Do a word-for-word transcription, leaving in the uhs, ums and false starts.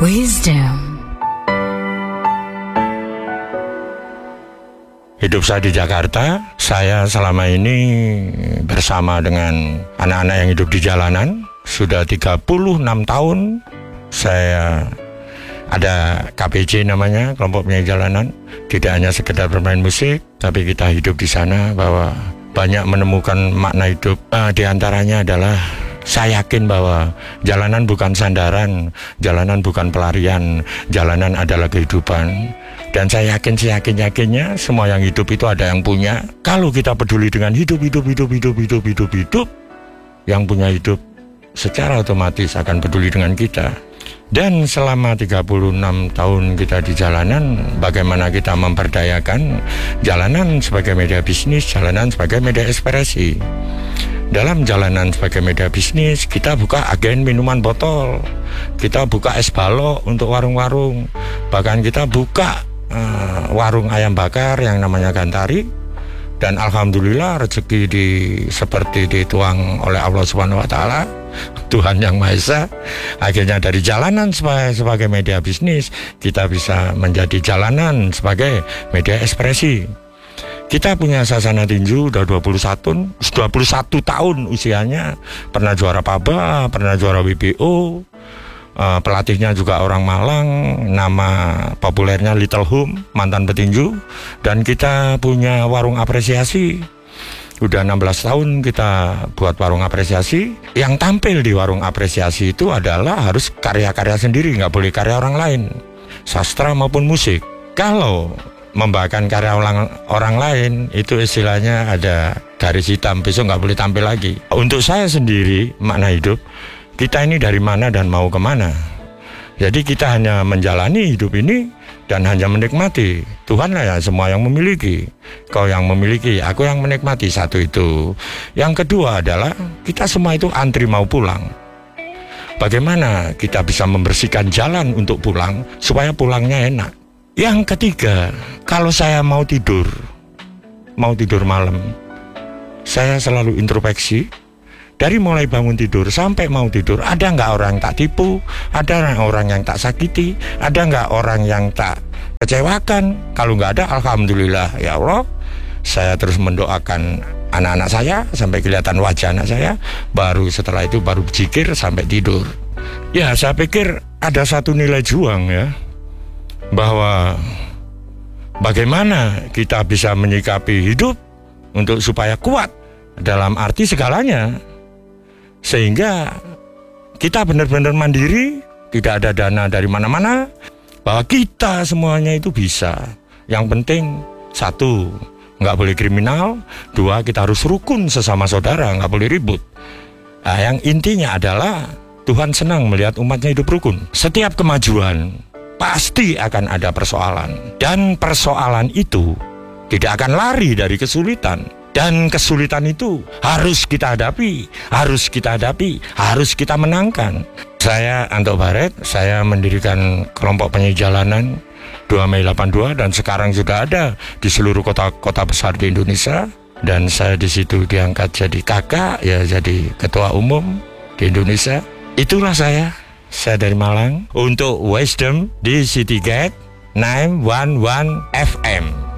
Wisdom. Hidup saya di Jakarta, saya selama ini bersama dengan anak-anak yang hidup di jalanan. Sudah tiga puluh enam tahun saya ada K P J namanya, kelompok penyanyi jalanan. Tidak hanya sekedar bermain musik, tapi kita hidup di sana bahwa banyak menemukan makna hidup. Uh, di antaranya adalah saya yakin bahwa jalanan bukan sandaran, jalanan bukan pelarian, jalanan adalah kehidupan. Dan saya yakin, seyakin-yakinnya semua yang hidup itu ada yang punya. Kalau kita peduli dengan hidup, hidup, hidup, hidup, hidup, hidup, hidup, yang punya hidup secara otomatis akan peduli dengan kita. Dan selama tiga puluh enam tahun kita di jalanan, bagaimana kita memperdayakan jalanan sebagai media bisnis, jalanan sebagai media ekspresi. Dalam jalanan sebagai media bisnis, kita buka agen minuman botol, kita buka es balok untuk warung-warung, bahkan kita buka uh, warung ayam bakar yang namanya Gantari. Dan alhamdulillah rezeki di seperti dituang oleh Allah Subhanahu wa taala, Tuhan Yang Maha Esa. Akhirnya dari jalanan sebagai, sebagai media bisnis, kita bisa menjadi jalanan sebagai media ekspresi. Kita punya Sasana Tinju udah dua puluh satu, dua puluh satu tahun usianya, pernah juara P A B A, pernah juara W B O. Uh, pelatihnya juga orang Malang, nama populernya Little Home, mantan petinju. Dan kita punya warung apresiasi, udah enam belas tahun kita buat warung apresiasi. Yang tampil di warung apresiasi itu adalah harus karya-karya sendiri, nggak boleh karya orang lain, sastra maupun musik. Kalau membawakan karya orang, orang lain, itu istilahnya ada garis hitam, besok nggak boleh tampil lagi. Untuk saya sendiri, makna hidup, kita ini dari mana dan mau kemana. Jadi kita hanya menjalani hidup ini dan hanya menikmati. Tuhanlah ya semua yang memiliki. Kau yang memiliki, aku yang menikmati. Satu itu. Yang kedua adalah kita semua itu antri mau pulang. Bagaimana kita bisa membersihkan jalan untuk pulang supaya pulangnya enak. Yang ketiga, kalau saya mau tidur, mau tidur malam, saya selalu introspeksi. Dari mulai bangun tidur sampai mau tidur, ada nggak orang yang tak tipu, ada nggak orang yang tak sakiti, ada nggak orang yang tak kecewakan. Kalau nggak ada, alhamdulillah ya Allah, saya terus mendoakan anak-anak saya sampai kelihatan wajah anak saya. Baru setelah itu baru zikir sampai tidur. Ya, saya pikir ada satu nilai juang ya, bahwa bagaimana kita bisa menyikapi hidup untuk supaya kuat dalam arti segalanya. Sehingga kita benar-benar mandiri, tidak ada dana dari mana-mana, bahwa kita semuanya itu bisa. Yang penting, satu, nggak boleh kriminal. Dua, kita harus rukun sesama saudara, nggak boleh ribut. Nah, yang intinya adalah Tuhan senang melihat umatnya hidup rukun. Setiap kemajuan pasti akan ada persoalan. Dan persoalan itu tidak akan lari dari kesulitan. Dan kesulitan itu harus kita hadapi, harus kita hadapi, harus kita menangkan. Saya Anto Baret, saya mendirikan kelompok penyanyi jalanan dua Mei delapan puluh dua dan sekarang sudah ada di seluruh kota-kota besar di Indonesia. Dan saya di situ diangkat jadi kakak, ya jadi ketua umum di Indonesia. Itulah saya, saya dari Malang untuk Wisdom di City Gate sembilan satu satu F M.